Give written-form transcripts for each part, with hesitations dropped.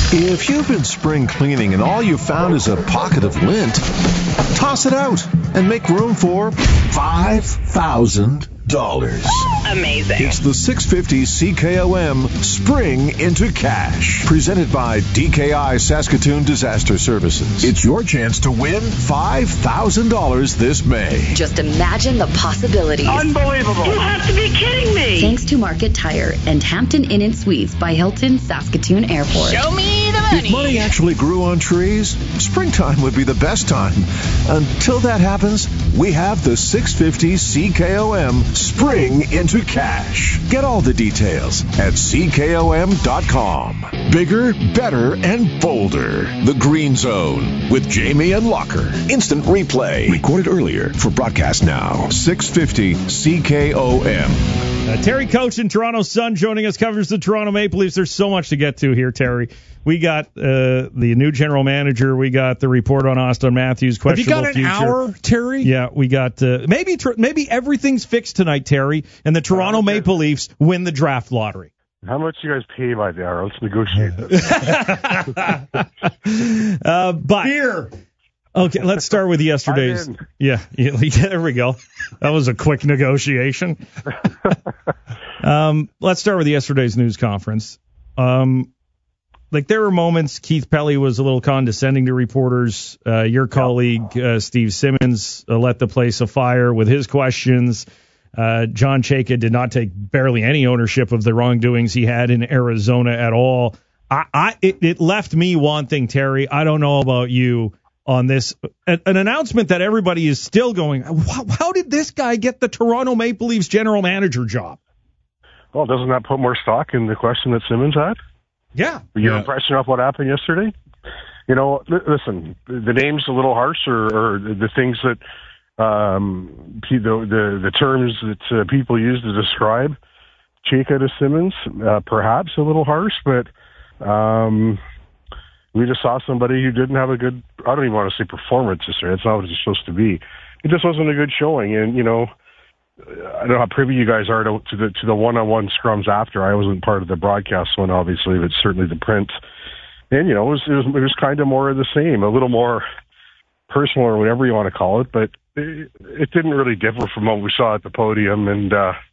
If you've been spring cleaning and all you found is a pocket of lint, toss it out and make room for $5,000. Amazing. It's the 650 CKOM Spring into Cash, presented by DKI Saskatoon Disaster Services. It's your chance to win $5,000 this May. Just imagine the possibilities. Unbelievable. You have to be kidding me. Thanks to Market Tire and Hampton Inn and Suites by Hilton Saskatoon Airport. Show me the money. If money actually grew on trees, springtime would be the best time. Until that happens, we have the 650 CKOM Spring into Cash. Get all the details at CKOM.com. Bigger, better, and bolder. The Green Zone with Jamie and Locker. Instant replay. Recorded earlier for broadcast now. 650 CKOM. Terry Coach in Toronto Sun joining us, covers the Toronto Maple Leafs. There's so much to get to here, Terry. We got the new general manager. We got the report on Austin Matthews. Have you got an future. hour, Terry? Yeah, we got maybe everything's fixed tonight, Terry, and the Toronto Maple Leafs win the draft lottery. How much do you guys pay by the hour? Let's negotiate this. But Here. Okay, let's start with yesterday's. Yeah, there we go. That was a quick negotiation. Let's start with yesterday's news conference. There were moments Keith Pelly was a little condescending to reporters. Your colleague, Steve Simmons, let the place afire with his questions. John Chayka did not take barely any ownership of the wrongdoings he had in Arizona at all. It left me wanting, Terry. I don't know about you on this. An announcement that everybody is still going, how did this guy get the Toronto Maple Leafs general manager job? Well, doesn't that put more stock in the question that Simmons had? Yeah. Your impression of what happened yesterday? You know, listen, the name's a little harsh, or the things that the terms that people use to describe Chayka to Simmons, perhaps a little harsh, but we just saw somebody who didn't have a good, I don't even want to say performance yesterday. That's not what it's supposed to be. It just wasn't a good showing, and, you know, I don't know how privy you guys are to the one-on-one scrums after. I wasn't part of the broadcast one, obviously, but certainly the print. And, you know, it was kind of more of the same, a little more personal or whatever you want to call it, but it didn't really differ from what we saw at the podium. And,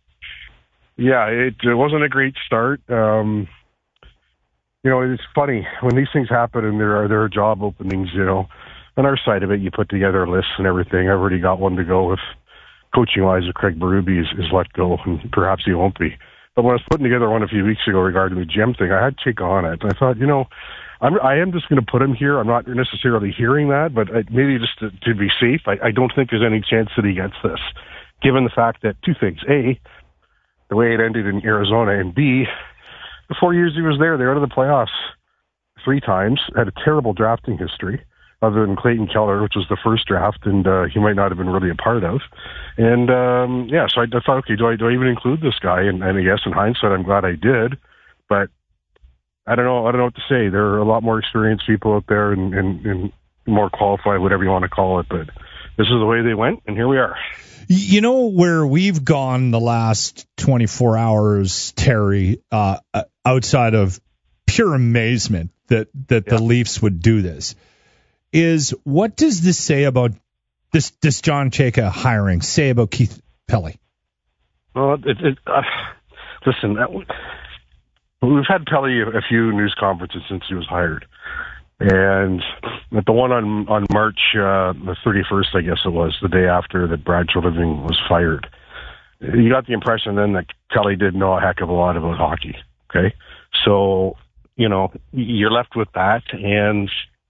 it wasn't a great start. You know, it's funny when these things happen and there are job openings, you know, on our side of it, you put together lists and everything. I've already got one to go if coaching-wise, Craig Berube is let go, and perhaps he won't be. But when I was putting together one a few weeks ago regarding the gym thing, I had Chayka on it. And I thought, you know, I am just going to put him here. I'm not necessarily hearing that, but maybe just to be safe, I don't think there's any chance that he gets this, given the fact that two things. A, the way it ended in Arizona, and B, the 4 years he was there, they were out of the playoffs 3 times, had a terrible drafting history, other than Clayton Keller, which was the first draft, and he might not have been really a part of. And, so I thought, okay, do I even include this guy? And I guess in hindsight, I'm glad I did. But I don't know what to say. There are a lot more experienced people out there and more qualified, whatever you want to call it. But this is the way they went, and here we are. You know where we've gone the last 24 hours, Terry, outside of pure amazement that the Leafs would do this, is what does this say about this John Chayka hiring, say about Keith Pelly? Well, listen, we've had Pelly a few news conferences since he was hired. And at the one on March the 31st, I guess it was, the day after that Brad Treliving was fired, you got the impression then that Pelly did know a heck of a lot about hockey, okay? So, you know, you're left with that, and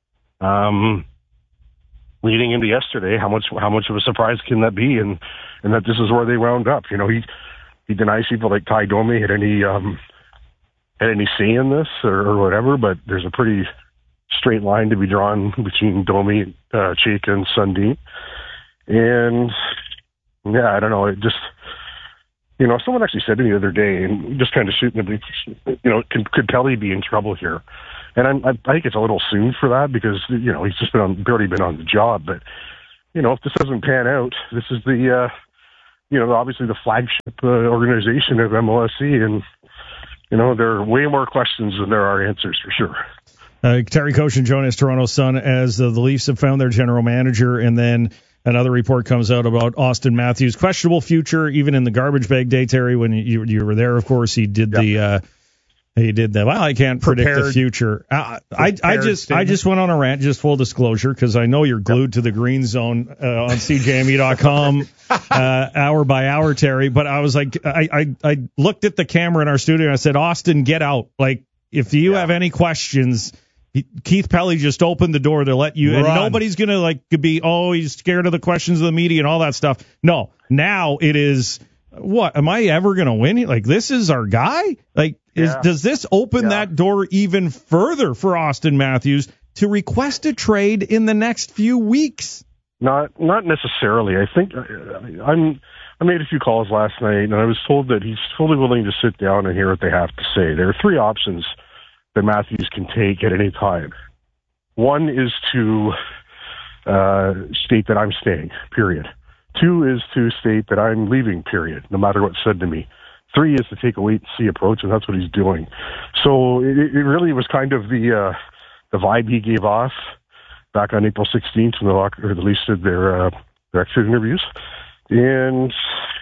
leading into yesterday, how much of a surprise can that be, and that this is where they wound up. You know, he denies people like Ty Domi had any say in this or whatever, but there's a pretty straight line to be drawn between Domi, Chayka, and Sundin. And yeah, I don't know. It just, you know, someone actually said to me the other day, and just kind of shooting the, you know, could Pelly be in trouble here? And I think it's a little soon for that because, you know, he's just barely been on the job. But, you know, if this doesn't pan out, this is the, you know, obviously the flagship organization of MLSE. And, you know, there are way more questions than there are answers for sure. Terry Koshin joined us, Toronto Sun, as the Leafs have found their general manager, and then another report comes out about Austin Matthews' questionable future, even in the garbage bag day, Terry, when you were there, of course. He did well, I can't predict the future. I just went on a rant, just full disclosure, because I know you're glued to the Green Zone on CJME.com hour by hour, Terry. But I was like, I looked at the camera in our studio and I said, Austin, get out. Like, if you have any questions, Keith Pelly just opened the door to let you, and nobody's going to be, he's scared of the questions of the media and all that stuff. No, now it is, what, am I ever going to win? Like, this is our guy? Like, does this open that door even further for Austin Matthews to request a trade in the next few weeks? Not necessarily. I think I made a few calls last night, and I was told that he's fully willing to sit down and hear what they have to say. There are three options that Matthews can take at any time. One is to state that I'm staying, period. Two is to state that I'm leaving, period, no matter what's said to me. Three is to take a wait-and-see approach, and that's what he's doing. So it really was kind of the vibe he gave off back on April 16th when the Leafs did their exit interviews. And,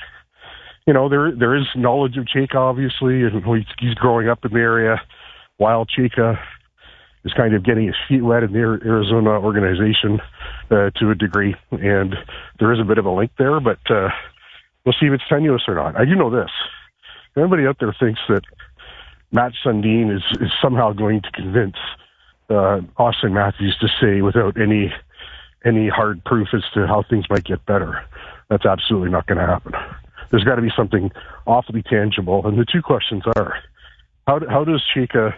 there is knowledge of Chayka, obviously, and he's growing up in the area while Chayka is kind of getting his feet wet in the Arizona organization to a degree. And there is a bit of a link there, but we'll see if it's tenuous or not. I do know this. Everybody out there thinks that Matt Sundin is somehow going to convince Austin Matthews to stay without any hard proof as to how things might get better. That's absolutely not going to happen. There's got to be something awfully tangible. And the two questions are, how does Chayka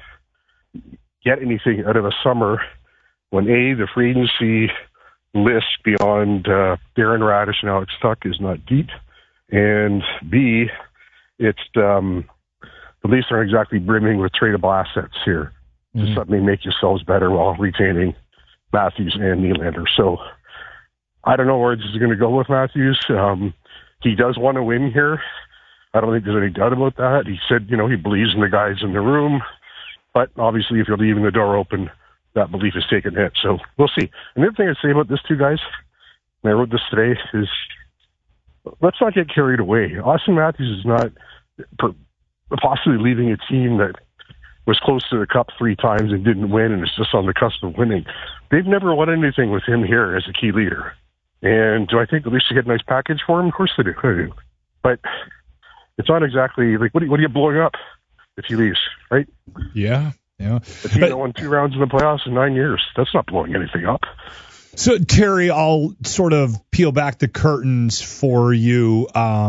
get anything out of a summer when A, the free agency list beyond Darren Radish and Alex Tuch is not deep, and B, it's the Leafs aren't exactly brimming with tradable assets here to suddenly make yourselves better while retaining Matthews and Nylander. So I don't know where this is going to go with Matthews. He does want to win here. I don't think there's any doubt about that. He said, he believes in the guys in the room. But obviously, if you're leaving the door open, that belief is taking a hit. So we'll see. And the other thing I'd say about this two guys, and I wrote this today, is let's not get carried away. Austin Matthews is not possibly leaving a team that was close to the Cup 3 times and didn't win and is just on the cusp of winning. They've never won anything with him here as a key leader. And do I think the Leafs should get a nice package for him? Of course they do. I do. But it's not exactly like, what are you blowing up if he leaves, right? Yeah. If he won 2 rounds in the playoffs in 9 years, that's not blowing anything up. So, Terry, I'll sort of peel back the curtains for you.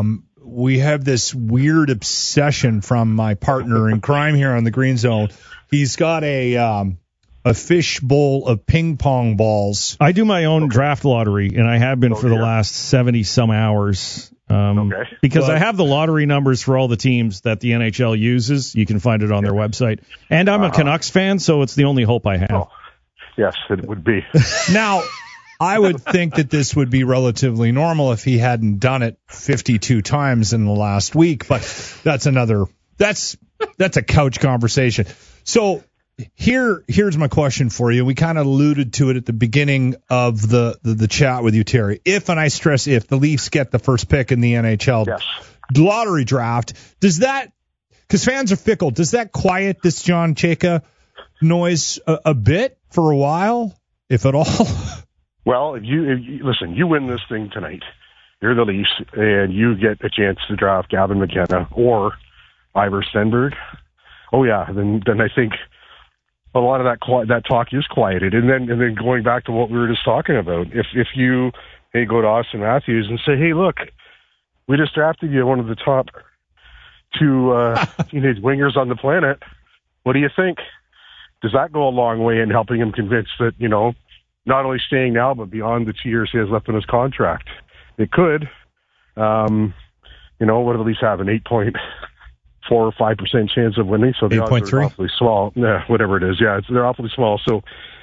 We have this weird obsession from my partner in crime here on the Green Zone. He's got a fish bowl of ping pong balls. I do my own draft lottery, and I have been for the last 70-some hours. Because I have the lottery numbers for all the teams that the NHL uses. You can find it on their website. And I'm a Canucks fan, so it's the only hope I have. Oh, yes, it would be. Now, I would think that this would be relatively normal if he hadn't done it 52 times in the last week, but that's a couch conversation. So here's my question for you. We kind of alluded to it at the beginning of the chat with you, Terry. If, and I stress if, the Leafs get the first pick in the NHL lottery draft, does that, because fans are fickle, does that quiet this John Chayka noise a bit for a while, if at all? Well, if you win this thing tonight, you're the Leafs, and you get a chance to draft Gavin McKenna or Iver Stenberg. Oh yeah, then I think a lot of that talk is quieted. And then going back to what we were just talking about, if you go to Austin Matthews and say, hey, look, we just drafted you one of the top 2 teenage wingers on the planet. What do you think? Does that go a long way in helping him convince that, not only staying now, but beyond the 2 years he has left in his contract? It could. What do the Leafs have? An 8.4 or 5% chance of winning, so the odds are awfully small. Yeah, whatever it is. Yeah, they're awfully small. So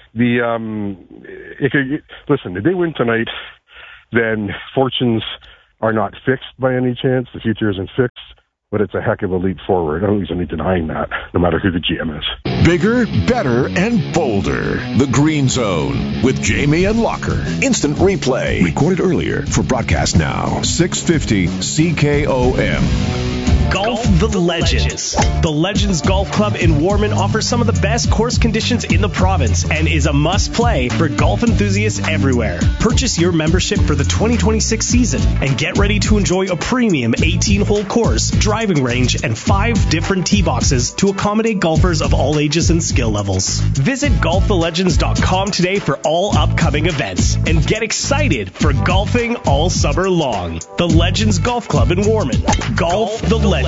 listen, if they win tonight, then fortunes are not fixed by any chance. The future isn't fixed. but it's a heck of a leap forward. I don't think there's any denying that, no matter who the GM is. Bigger, better, and bolder. The Green Zone with Jamie and Locker. Instant replay. Recorded earlier for broadcast now. 650 CKOM. Golf the Legends. The Legends Golf Club in Warman offers some of the best course conditions in the province and is a must-play for golf enthusiasts everywhere. Purchase your membership for the 2026 season and get ready to enjoy a premium 18-hole course, driving range, and 5 different tee boxes to accommodate golfers of all ages and skill levels. Visit golfthelegends.com today for all upcoming events and get excited for golfing all summer long. The Legends Golf Club in Warman. Golf the Legends.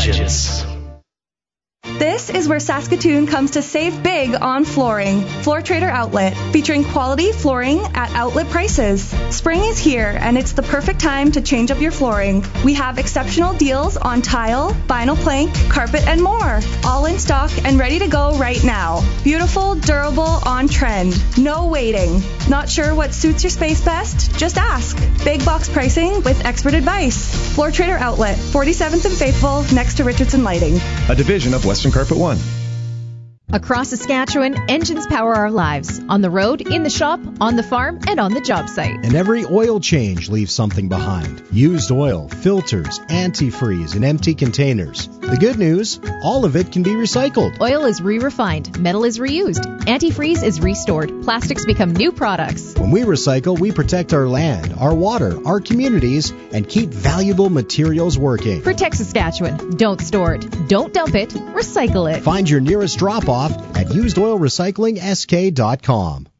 This is where Saskatoon comes to save big on flooring. Floor Trader Outlet, featuring quality flooring at outlet prices. Spring is here, and it's the perfect time to change up your flooring. We have exceptional deals on tile, vinyl plank, carpet, and more. All in stock and ready to go right now. Beautiful, durable, on trend. No waiting. Not sure what suits your space best? Just ask. Big box pricing with expert advice. Floor Trader Outlet, 47th and Faithful, next to Richardson Lighting. A division of Western Carpet One. Across Saskatchewan, engines power our lives. On the road, in the shop, on the farm, and on the job site. And every oil change leaves something behind. Used oil, filters, antifreeze, and empty containers. The good news, all of it can be recycled. Oil is re-refined. Metal is reused. Antifreeze is restored. Plastics become new products. When we recycle, we protect our land, our water, our communities, and keep valuable materials working. Protect Saskatchewan. Don't store it. Don't dump it. Recycle it. Find your nearest drop-off at usedoilrecyclingsk.com.